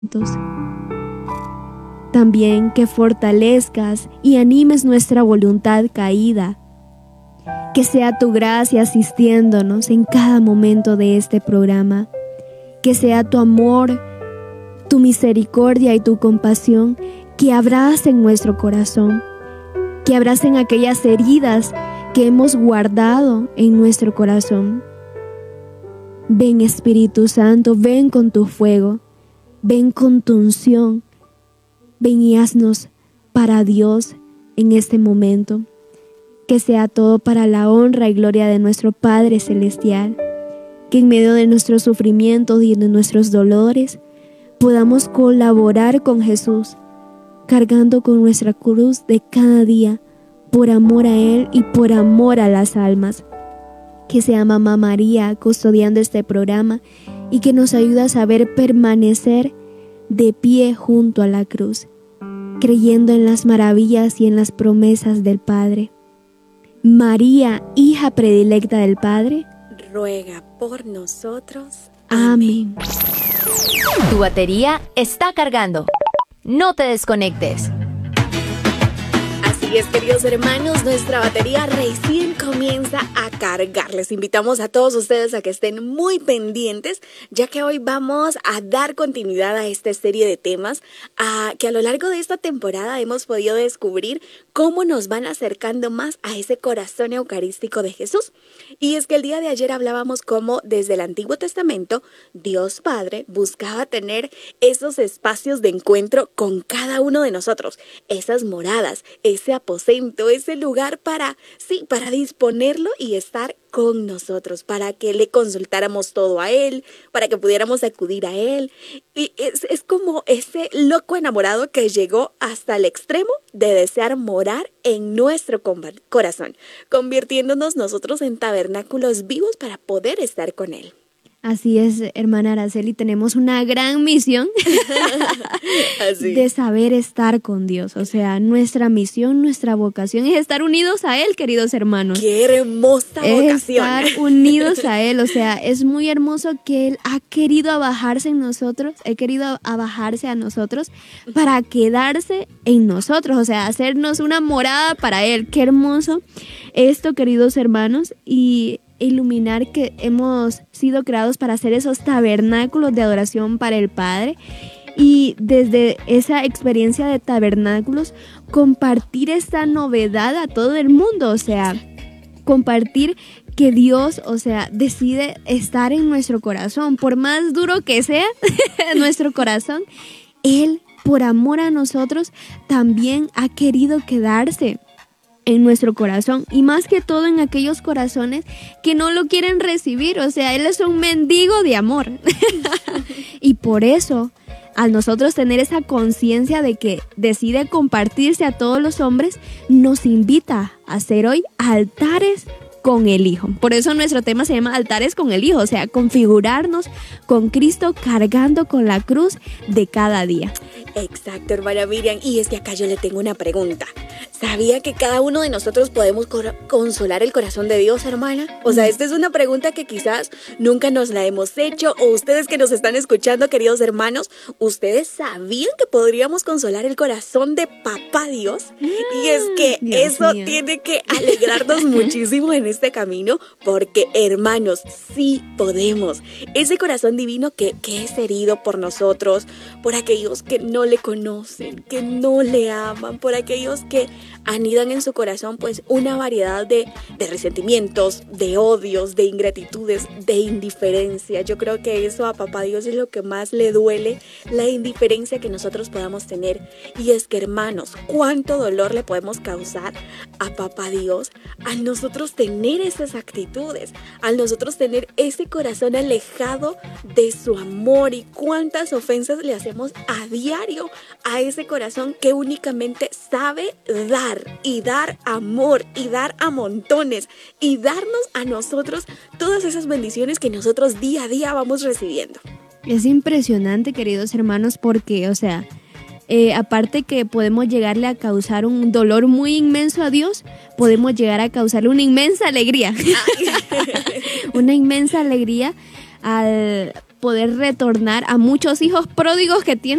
También que fortalezcas y animes nuestra voluntad caída. Que sea tu gracia asistiéndonos en cada momento de este programa. Que sea tu amor, tu misericordia y tu compasión que abracen nuestro corazón. Que abracen aquellas heridas que hemos guardado en nuestro corazón. Ven, Espíritu Santo, ven con tu fuego. Ven con tu unción. Ven y haznos para Dios en este momento. Que sea todo para la honra y gloria de nuestro Padre Celestial. Que en medio de nuestros sufrimientos y de nuestros dolores podamos colaborar con Jesús, cargando con nuestra cruz de cada día, por amor a Él y por amor a las almas. Que sea Mamá María custodiando este programa y que nos ayude a saber permanecer de pie junto a la cruz, creyendo en las maravillas y en las promesas del Padre. María, hija predilecta del Padre, ruega por nosotros. Amén. Tu batería está cargando. No te desconectes. Así es, queridos hermanos, nuestra batería recién comienza a cargar. Les invitamos a todos ustedes a que estén muy pendientes, ya que hoy vamos a dar continuidad a esta serie de temas que a lo largo de esta temporada hemos podido descubrir cómo nos van acercando más a ese corazón eucarístico de Jesús. Y es que el día de ayer hablábamos cómo desde el Antiguo Testamento Dios Padre buscaba tener esos espacios de encuentro con cada uno de nosotros, esas moradas, ese aposento, ese lugar para disponerlo y estar con nosotros, para que le consultáramos todo a Él, para que pudiéramos acudir a Él. Y es como ese loco enamorado que llegó hasta el extremo de desear morar en nuestro corazón, convirtiéndonos nosotros en tabernáculos vivos para poder estar con Él. Así es, hermana Araceli, tenemos una gran misión de saber estar con Dios. O sea, nuestra misión, nuestra vocación es estar unidos a Él, queridos hermanos. ¡Qué hermosa vocación! Estar unidos a Él, o sea, es muy hermoso que Él ha querido abajarse en nosotros, abajarse a nosotros para quedarse en nosotros, o sea, hacernos una morada para Él. ¡Qué hermoso esto, queridos hermanos! Y iluminar que hemos sido creados para hacer esos tabernáculos de adoración para el Padre, y desde esa experiencia de tabernáculos compartir esta novedad a todo el mundo, o sea, compartir que Dios, o sea, decide estar en nuestro corazón, por más duro que sea nuestro corazón, Él, por amor a nosotros, también ha querido quedarse en nuestro corazón, y más que todo en aquellos corazones que no lo quieren recibir. O sea, Él es un mendigo de amor. Y por eso, al nosotros tener esa conciencia de que decide compartirse a todos los hombres, nos invita a hacer hoy altares con el Hijo. Por eso nuestro tema se llama Altares con el Hijo, o sea, configurarnos con Cristo cargando con la cruz de cada día. Exacto, hermana Miriam. Y es que acá yo le tengo una pregunta. ¿Sabía que cada uno de nosotros podemos consolar el corazón de Dios, hermana? O sea, esta es una pregunta que quizás nunca nos la hemos hecho, o ustedes que nos están escuchando, queridos hermanos, ¿ustedes sabían que podríamos consolar el corazón de Papá Dios? Y es que Dios eso mío, tiene que alegrarnos muchísimo en este camino, porque, hermanos, sí podemos. Ese corazón divino que es herido por nosotros, por aquellos que no le conocen, que no le aman, por aquellos que anidan en su corazón pues una variedad de resentimientos, de odios, de ingratitudes, de indiferencia. Yo creo que eso a Papá Dios es lo que más le duele, la indiferencia que nosotros podamos tener. Y es que, hermanos, cuánto dolor le podemos causar a Papá Dios al nosotros tener esas actitudes, al nosotros tener ese corazón alejado de su amor, y cuántas ofensas le hacemos a diario a ese corazón que únicamente sabe dar, y dar amor, y dar a montones, y darnos a nosotros todas esas bendiciones que nosotros día a día vamos recibiendo. Es impresionante, queridos hermanos, porque, o sea, aparte que podemos llegarle a causar un dolor muy inmenso a Dios, podemos llegar a causarle una inmensa alegría. Una inmensa alegría poder retornar a muchos hijos pródigos que tiene